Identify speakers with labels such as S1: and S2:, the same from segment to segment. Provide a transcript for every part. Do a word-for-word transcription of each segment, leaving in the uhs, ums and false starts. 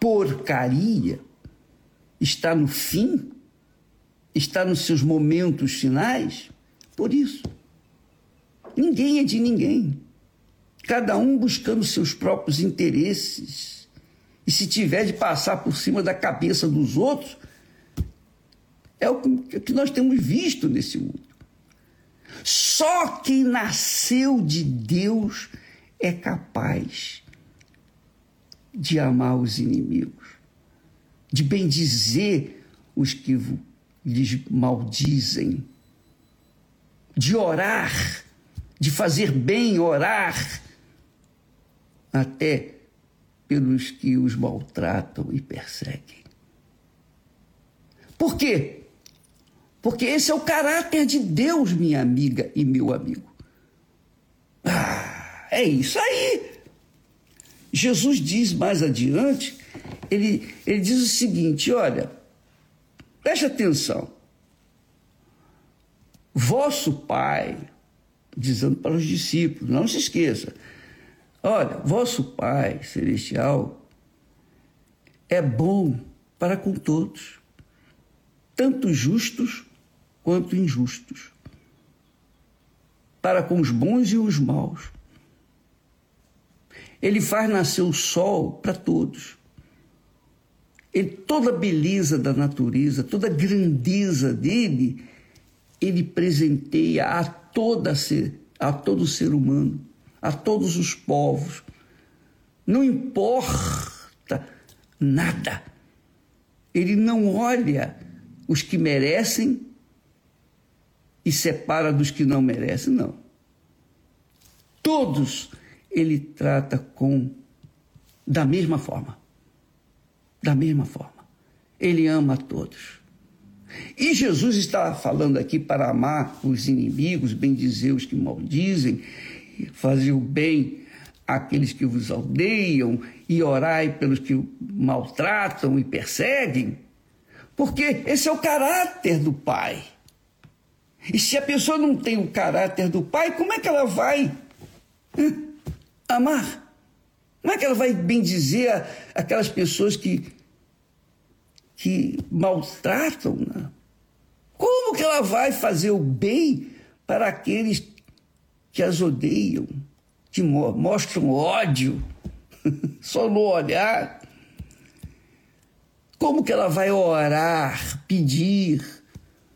S1: porcaria está no fim, está nos seus momentos finais. Por isso, ninguém é de ninguém, cada um buscando seus próprios interesses, e se tiver de passar por cima da cabeça dos outros, é o que nós temos visto nesse mundo. Só quem nasceu de Deus é capaz de amar os inimigos, de bendizer os que lhes maldizem, de orar, de fazer bem, orar, até pelos que os maltratam e perseguem. Por quê? Porque esse é o caráter de Deus, minha amiga e meu amigo. Ah, é isso aí. Jesus diz mais adiante, ele, ele diz o seguinte, olha, preste atenção. Vosso Pai, dizendo para os discípulos, não se esqueça, olha, vosso Pai Celestial é bom para com todos, tanto justos quanto injustos, para com os bons e os maus. Ele faz nascer o sol para todos. Ele, toda a beleza da natureza, toda a grandeza dele, ele presenteia a, toda ser, a todo ser humano, a todos os povos. Não importa nada. Ele não olha os que merecem e separa dos que não merecem, não. Todos ele trata com da mesma forma. Da mesma forma. Ele ama a todos. E Jesus está falando aqui para amar os inimigos, bendizer os que maldizem, fazer o bem àqueles que vos odeiam e orai pelos que maltratam e perseguem, porque esse é o caráter do Pai. E se a pessoa não tem o caráter do Pai, como é que ela vai hein, amar? Como é que ela vai bendizer aquelas pessoas que, que maltratam? Né? Como que ela vai fazer o bem para aqueles que as odeiam, que mostram ódio, só no olhar? Como que ela vai orar, pedir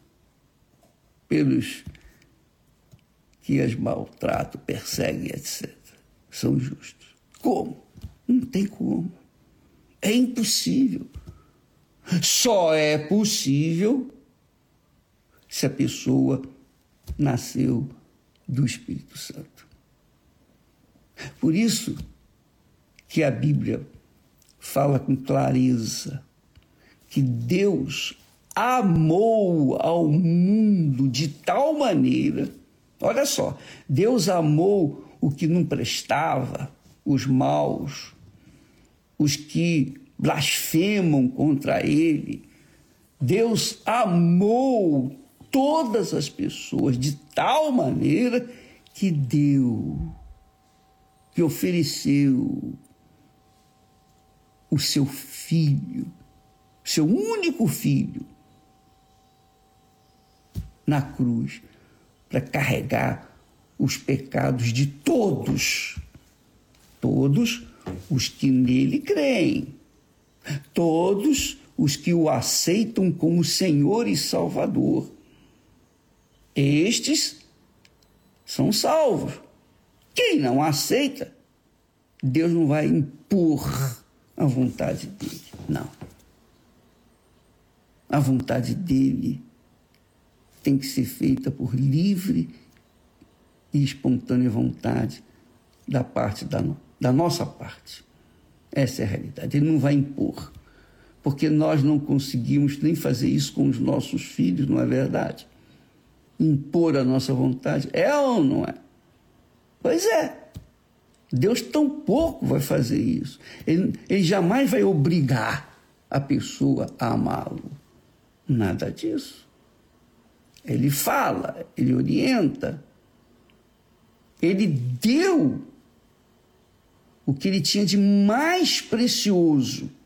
S1: pelos que as maltratam, perseguem, etcétera? São justos. Como? Não tem como. É impossível. Só é possível se a pessoa nasceu do Espírito Santo. Por isso que a Bíblia fala com clareza que Deus amou ao mundo de tal maneira, olha só, Deus amou o que não prestava, os maus, os que blasfemam contra ele. Deus amou todas as pessoas de tal maneira que deu, que ofereceu o seu filho, seu único filho, na cruz, para carregar os pecados de todos, todos os que nele creem, todos os que o aceitam como Senhor e Salvador. Estes são salvos. Quem não aceita, Deus não vai impor a vontade dele, não. A vontade dele tem que ser feita por livre e espontânea vontade da parte da, da nossa parte. Essa é a realidade. Ele não vai impor, porque nós não conseguimos nem fazer isso com os nossos filhos, não é verdade? Impor a nossa vontade, é ou não é? Pois é. Deus tampouco vai fazer isso. Ele, ele jamais vai obrigar a pessoa a amá-lo. Nada disso. Ele fala, ele orienta. Ele deu o que ele tinha de mais precioso